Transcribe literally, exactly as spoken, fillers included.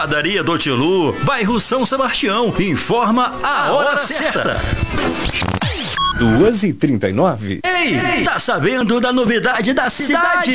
Padaria do Tilu, bairro São Sebastião. Informa a hora certa. duas e trinta e nove. Ei, tá sabendo da novidade da cidade?